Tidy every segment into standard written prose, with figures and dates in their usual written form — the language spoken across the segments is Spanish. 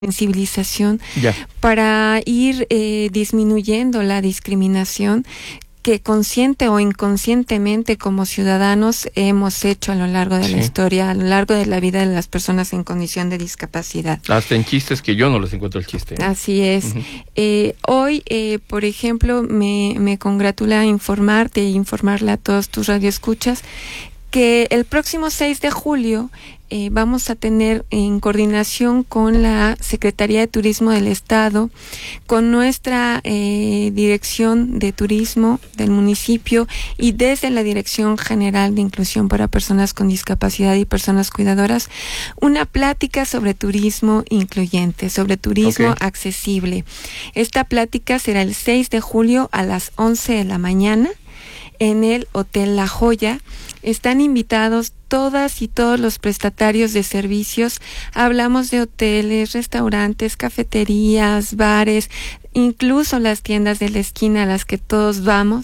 sensibilización para ir disminuyendo la discriminación que consciente o inconscientemente como ciudadanos hemos hecho a lo largo de la historia, a lo largo de la vida de las personas en condición de discapacidad. Hasta en chistes que yo no les encuentro el chiste. Así es. Hoy, por ejemplo, me congratula informarte e informarle a todos tus radioescuchas que el próximo 6 de julio vamos a tener, en coordinación con la Secretaría de Turismo del Estado, con nuestra Dirección de Turismo del municipio y desde la Dirección General de Inclusión para Personas con Discapacidad y Personas Cuidadoras, una plática sobre turismo incluyente, sobre turismo accesible. Esta plática será el 6 de julio a las 11 de la mañana en el Hotel La Joya. Están invitados todas y todos los prestatarios de servicios. Hablamos de hoteles, restaurantes, cafeterías, bares, incluso las tiendas de la esquina a las que todos vamos,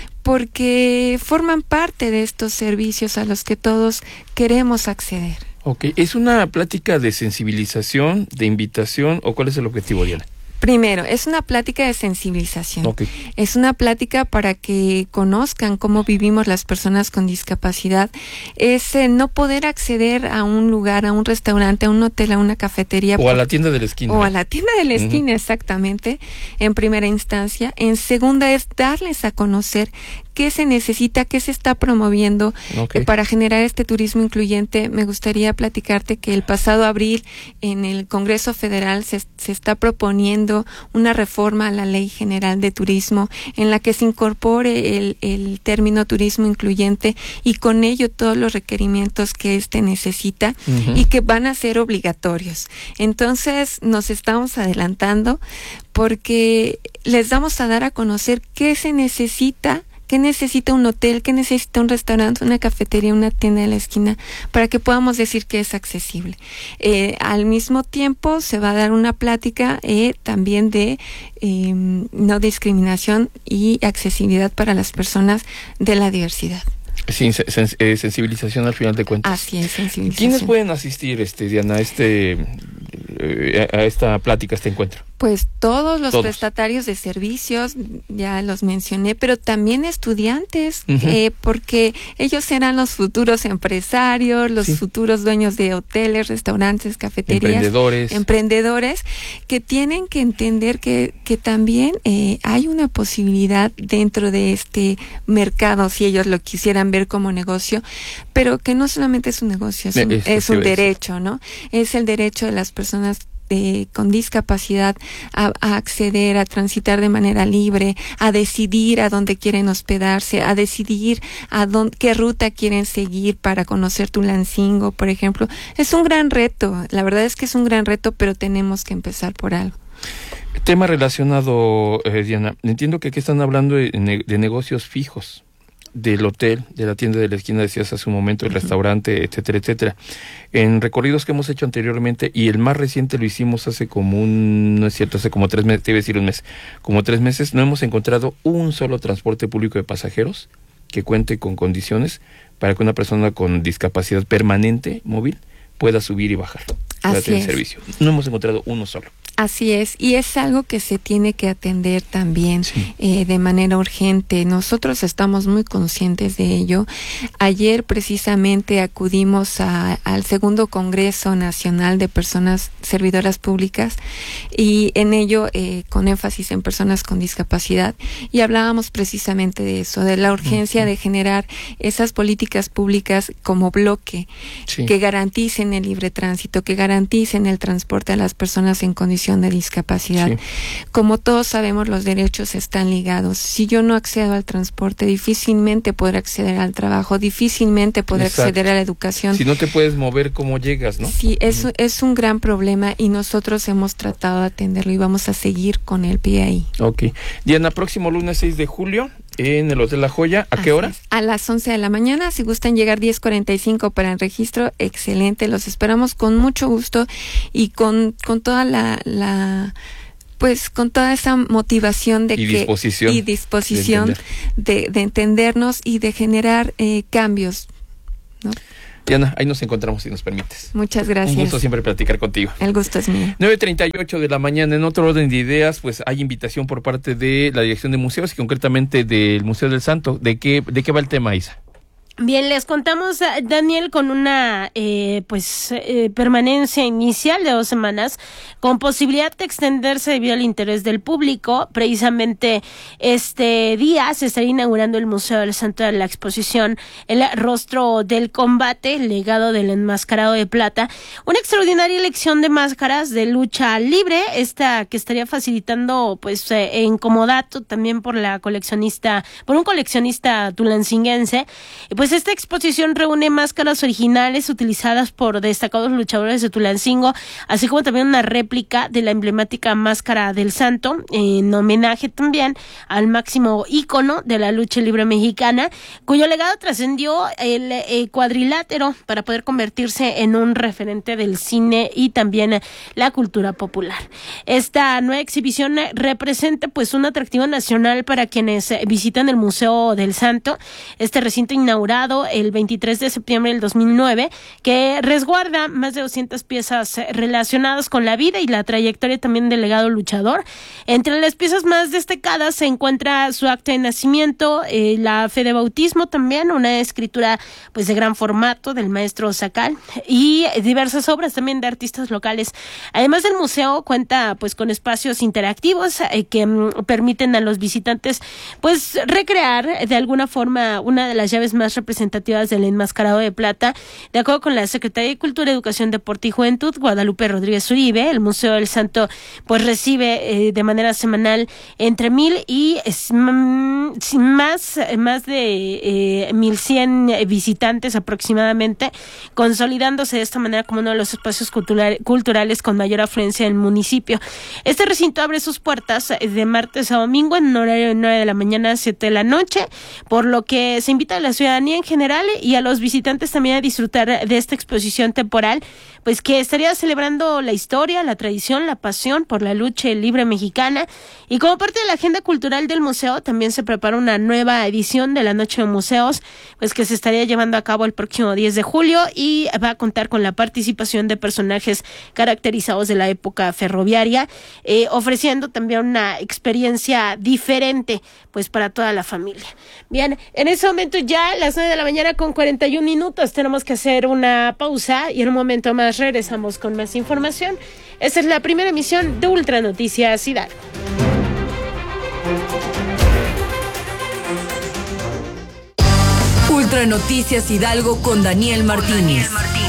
porque forman parte de estos servicios a los que todos queremos acceder. ¿Es una plática de sensibilización, de invitación, o cuál es el objetivo, Diana? Primero, es una plática de sensibilización. Es una plática para que conozcan cómo vivimos las personas con discapacidad. Es no poder acceder a un lugar, a un restaurante, a un hotel, a una cafetería. O a la tienda de la esquina. O a la tienda de la esquina, exactamente, en primera instancia. En segunda es darles a conocer qué se necesita, qué se está promoviendo para generar este turismo incluyente. Me gustaría platicarte que el pasado abril en el Congreso Federal se está proponiendo una reforma a la Ley General de Turismo en la que se incorpore el término turismo incluyente y con ello todos los requerimientos que éste necesita y que van a ser obligatorios. Entonces nos estamos adelantando porque les vamos a dar a conocer qué se necesita. ¿Qué necesita un hotel? ¿Qué necesita un restaurante, una cafetería, una tienda de la esquina? Para que podamos decir que es accesible. Al mismo tiempo se va a dar una plática también de no discriminación y accesibilidad para las personas de la diversidad. Sí, sensibilización al final de cuentas. Así es, sensibilización. ¿Quiénes pueden asistir, Diana, a esta plática, a este encuentro? Pues todos los prestatarios de servicios, ya los mencioné, pero también estudiantes, porque ellos serán los futuros empresarios, los futuros dueños de hoteles, restaurantes, cafeterías, emprendedores que tienen que entender que también hay una posibilidad dentro de este mercado, si ellos lo quisieran ver como negocio, pero que no solamente es un negocio, es un derecho, ¿no? Es el derecho de las personas con discapacidad a acceder, a transitar de manera libre, a decidir a dónde quieren hospedarse, a decidir qué ruta quieren seguir para conocer Tulancingo, por ejemplo. Es un gran reto, la verdad es que es un gran reto, pero tenemos que empezar por algo. Tema relacionado, Diana, entiendo que aquí están hablando de negocios fijos, del hotel, de la tienda de la esquina, decías hace un momento, el restaurante, etcétera, etcétera. En recorridos que hemos hecho anteriormente, y el más reciente lo hicimos hace como hace como 3 meses, te iba a decir un mes, como 3 meses, no hemos encontrado un solo transporte público de pasajeros que cuente con condiciones para que una persona con discapacidad permanente, móvil, pueda subir y bajar. Así es. Servicio. No hemos encontrado uno solo. Así es, y es algo que se tiene que atender también de manera urgente. Nosotros estamos muy conscientes de ello. Ayer precisamente acudimos al segundo Congreso Nacional de Personas Servidoras Públicas y en ello con énfasis en personas con discapacidad, y hablábamos precisamente de eso, de la urgencia de generar esas políticas públicas como bloque que garanticen el libre tránsito, que garanticen el transporte a las personas en condición de discapacidad. Como todos sabemos, los derechos están ligados. Si yo no accedo al transporte, difícilmente podré acceder al trabajo, difícilmente podré acceder a la educación. Si no te puedes mover, ¿cómo llegas, no? Sí, es un gran problema y nosotros hemos tratado de atenderlo y vamos a seguir con el pie ahí. Diana, próximo lunes 6 de julio en el Hotel La Joya, ¿a qué hora? A las 11 de la mañana, si gustan llegar 10:45 para el registro, excelente, los esperamos con mucho gusto y con toda pues con toda esa motivación disposición de entendernos y de generar cambios, ¿no? Diana, ahí nos encontramos si nos permites. Muchas gracias. Un gusto siempre platicar contigo. El gusto es mío. 9:38 de la mañana. En otro orden de ideas, pues hay invitación por parte de la Dirección de Museos y concretamente del Museo del Santo. ¿De qué va el tema, Isa? Bien, les contamos, Daniel, con una permanencia inicial de 2 semanas, con posibilidad de extenderse debido al interés del público. Precisamente este día se estará inaugurando el Museo del Santo de la exposición El Rostro del Combate, el legado del enmascarado de plata, una extraordinaria elección de máscaras de lucha libre, esta que estaría facilitando en comodato también por un coleccionista tulancinguense. Pues esta exposición reúne máscaras originales utilizadas por destacados luchadores de Tulancingo, así como también una réplica de la emblemática máscara del Santo, en homenaje también al máximo ícono de la lucha libre mexicana, cuyo legado trascendió el cuadrilátero para poder convertirse en un referente del cine y también la cultura popular. Esta nueva exhibición representa pues un atractivo nacional para quienes visitan el Museo del Santo, este recinto inaugurado el 23 de septiembre del 2009, que resguarda más de 200 piezas relacionadas con la vida y la trayectoria también del legado luchador. Entre las piezas más destacadas se encuentra su acta de nacimiento, la fe de bautismo también, una escritura pues de gran formato del maestro Sacal y diversas obras también de artistas locales. Además, el museo cuenta pues con espacios interactivos que permiten a los visitantes pues recrear de alguna forma una de las llaves más representativas del enmascarado de plata. De acuerdo con la Secretaría de Cultura, Educación, Deporte y Juventud, Guadalupe Rodríguez Uribe, el Museo del Santo pues recibe de manera semanal entre 1,000 y más de 1,100 visitantes aproximadamente, consolidándose de esta manera como uno de los espacios culturales con mayor afluencia en el municipio. Este recinto abre sus puertas de martes a domingo en un horario de 9 de la mañana a 7 de la noche, por lo que se invita a la ciudadanía en general y a los visitantes también a disfrutar de esta exposición temporal, pues que estaría celebrando la historia, la tradición, la pasión por la lucha libre mexicana. Y como parte de la agenda cultural del museo, también se prepara una nueva edición de la Noche de Museos, pues que se estaría llevando a cabo el próximo 10 de julio y va a contar con la participación de personajes caracterizados de la época ferroviaria, ofreciendo también una experiencia diferente pues para toda la familia. Bien, en ese momento ya las 9 de la mañana con 41 minutos tenemos que hacer una pausa y en un momento más regresamos con más información. Esta es la primera emisión de Ultra Noticias Hidalgo. Ultra Noticias Hidalgo con Daniel Martínez.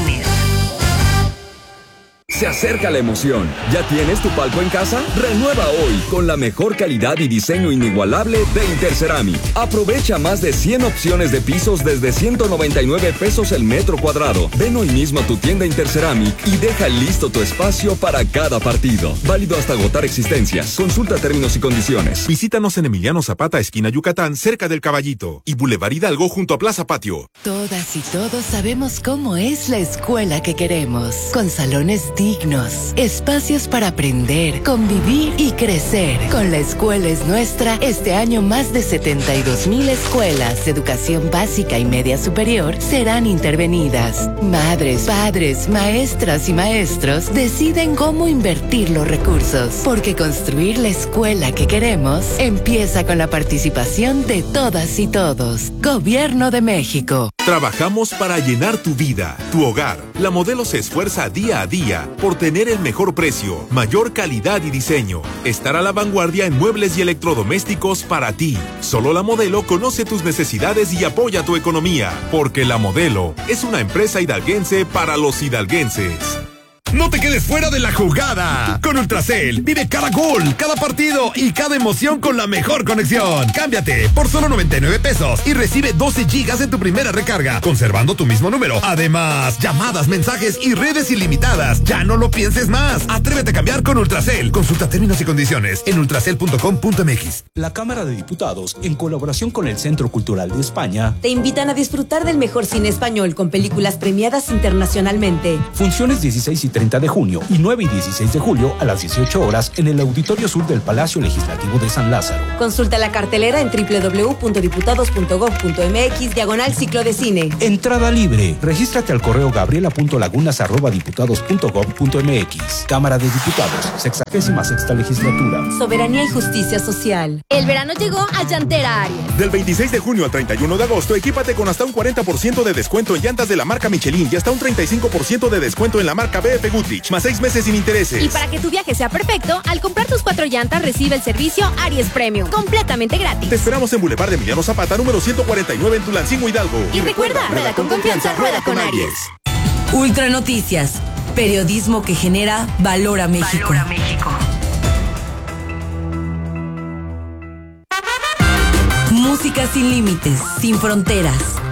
Se acerca la emoción. ¿Ya tienes tu palco en casa? Renueva hoy con la mejor calidad y diseño inigualable de Interceramic. Aprovecha más de 100 opciones de pisos desde 199 pesos el metro cuadrado. Ven hoy mismo a tu tienda Interceramic y deja listo tu espacio para cada partido. Válido hasta agotar existencias. Consulta términos y condiciones. Visítanos en Emiliano Zapata, esquina Yucatán, cerca del Caballito, y Boulevard Hidalgo junto a Plaza Patio. Todas y todos sabemos cómo es la escuela que queremos, con salones dignos, espacios para aprender, convivir y crecer. Con La Escuela es Nuestra, este año más de 72,000 escuelas de educación básica y media superior serán intervenidas. Madres, padres, maestras y maestros deciden cómo invertir los recursos, porque construir la escuela que queremos empieza con la participación de todas y todos. Gobierno de México. Trabajamos para llenar tu vida, tu hogar. La Modelo se esfuerza día a día por tener el mejor precio, mayor calidad y diseño. Estar a la vanguardia en muebles y electrodomésticos para ti. Solo La Modelo conoce tus necesidades y apoya tu economía, porque La Modelo es una empresa hidalguense para los hidalguenses. No te quedes fuera de la jugada. Con Ultracel, vive cada gol, cada partido y cada emoción con la mejor conexión. Cámbiate por solo 99 pesos y recibe 12 gigas en tu primera recarga, conservando tu mismo número. Además, llamadas, mensajes y redes ilimitadas. Ya no lo pienses más. Atrévete a cambiar con Ultracel. Consulta términos y condiciones en ultracel.com.mx. La Cámara de Diputados, en colaboración con el Centro Cultural de España, te invitan a disfrutar del mejor cine español con películas premiadas internacionalmente. Funciones 16 y 30 de junio y 9 y 16 de julio a las 18 horas en el Auditorio Sur del Palacio Legislativo de San Lázaro. Consulta la cartelera en www.diputados.gov.mx/ciclo de cine. Entrada libre. Regístrate al correo gabriela.lagunas@diputados.gov.mx. Cámara de Diputados, 66ª Legislatura. Soberanía y justicia social. El verano llegó a Llantera Aries. Del 26 de junio al 31 de agosto, equípate con hasta un 40% de descuento en llantas de la marca Michelin y hasta un 35% de descuento en la marca BF Goodrich, más 6 meses sin intereses. Y para que tu viaje sea perfecto, al comprar tus 4 llantas recibe el servicio Aries Premium, completamente gratis. Te esperamos en Boulevard de Emiliano Zapata, número 149 en Tulancingo, Hidalgo. Y recuerda, rueda con confianza, rueda con Aries. Ultra Noticias, periodismo que genera valor a México. Valor a México. Música sin límites, sin fronteras.